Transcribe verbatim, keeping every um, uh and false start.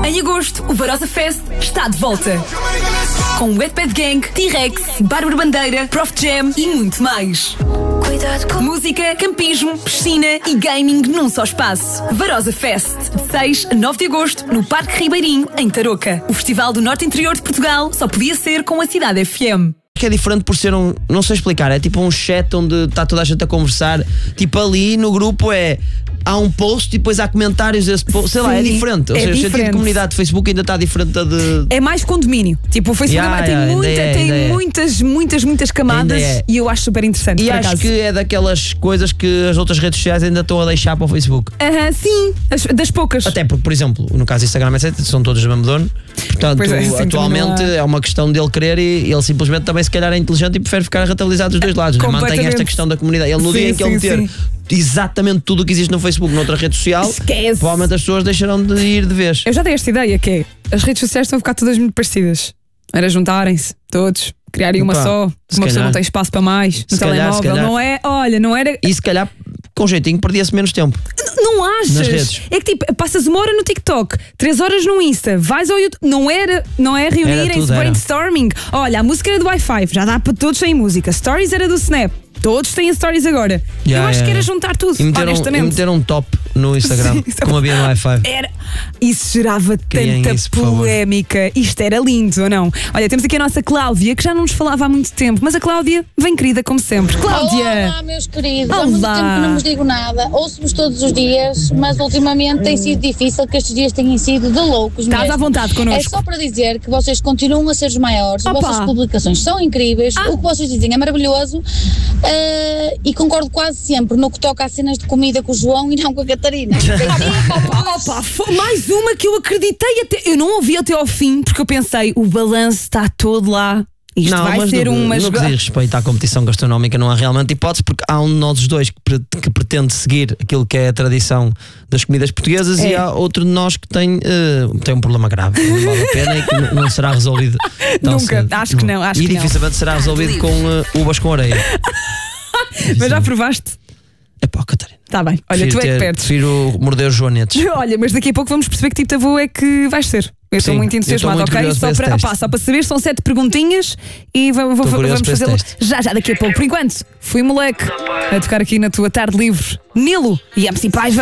Em agosto, o Barossa Fest está de volta. Com Wetpad Gang, T-Rex, Bárbara Bandeira, Prof Jam e muito mais. Música, campismo, piscina e gaming num só espaço. Barossa Fest, de seis a nove de agosto, no Parque Ribeirinho, em Tarouca. O festival do Norte Interior de Portugal só podia ser com a Cidade F M. Que é diferente por ser um, não sei explicar, é tipo um chat onde está toda a gente a conversar. Tipo ali no grupo é, há um post e depois há comentários desse post, sei Sim, lá, é diferente. Ou é seja, diferente. o sentido de comunidade do Facebook ainda está diferente da de... É mais condomínio. Tipo, o Facebook Yeah, tem, yeah, muita, é, tem muitas, muitas, muitas camadas é. e eu acho super interessante. E por acho acaso. que é daquelas coisas que as outras redes sociais ainda estão a deixar para o Facebook. Aham, sim, as- das poucas. Até porque, por exemplo, no caso do Instagram, etcétera, são todos do mesmo dono. Portanto, Pois é, sim, atualmente também não há- é uma questão dele querer e ele simplesmente também se calhar é inteligente e prefere ficar rentabilizado dos dois lados. Né? Mantém esta Completamente. questão da comunidade. Ele no Sim, dia em que ele sim, meter sim. exatamente tudo o que existe no Facebook noutra rede social, Esquece. provavelmente as pessoas deixarão de ir de vez. Eu já dei esta ideia que é, as redes sociais estão a ficar todas muito parecidas. Era juntarem-se, todos, criarem uma Opa, só. se Uma pessoa calhar. não tem espaço para mais no Se calhar, se telemóvel. calhar. Não é, olha, não era. E se calhar, com jeitinho, perdia-se menos tempo. Não achas? Nas redes. É que tipo, passas uma hora no TikTok, três horas no Insta, vais ao YouTube. Não era, não é reunirem-se, tudo, era. brainstorming. Olha, a música era do Wi-Fi, já dá para todos sem música. Stories era do Snap, todos têm stories agora. Yeah, Eu acho yeah. que era juntar tudo, E meteram, honestamente. e meteram um top no Instagram, Sim, como havia no Wi-Fi. Era. Isso gerava Criem tanta isso, por favor. polémica. Isto era lindo, ou não? Olha, temos aqui a nossa Cláudia, que já não nos falava há muito tempo, mas a Cláudia vem querida como sempre. Cláudia! Olá, meus queridos. Há muito Olá. tempo que não vos digo nada. Ouço-vos todos os dias, mas ultimamente tem sido difícil, que estes dias têm sido de loucos. Estás mesmo. à vontade É connosco. só para dizer que vocês continuam a ser os maiores, Opa. as vossas publicações são incríveis, Ah. o que vocês dizem é maravilhoso eh, e concordo quase sempre no que toca a cenas de comida com o João e não com a Catarina. Opa, foi mais uma que eu acreditei até. Eu não ouvi até ao fim, porque eu pensei, o balanço está todo lá. Isto Não, vai mas ser no, uma no que jogada. diz respeito à competição gastronómica não há realmente hipótese, porque há um de nós os dois que, pre- que pretende seguir aquilo que é a tradição das comidas portuguesas É. e há outro de nós que tem, eh, tem um problema grave, que não vale a pena e que n- não será resolvido tão Nunca, cedo. acho que não, acho e que não. dificilmente será resolvido com eh, uvas com areia. Mas já provaste? É pá, Catarina. Está bem. Olha, Prefiro tu é que ter- perdes. Prefiro morder os joanetes. Olha, mas daqui a pouco vamos perceber que tipo de avô é que vais ser. Eu estou Sim, muito eu entusiasmado, estou muito ok? curioso Só para esse para, teste. opá, só para saber, são sete perguntinhas e vamos, Estou curioso vamos para esse fazê-lo teste. já, já daqui a pouco. Por enquanto, fui moleque a tocar aqui na tua tarde livre. Nilo e M C Paiva.